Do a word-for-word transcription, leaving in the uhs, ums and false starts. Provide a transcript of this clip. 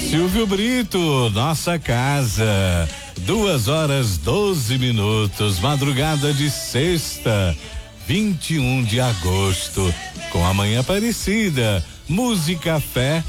Silvio Brito, nossa casa. Duas horas, doze minutos, madrugada de sexta, vinte e um de agosto, com a manhã parecida. Música, fé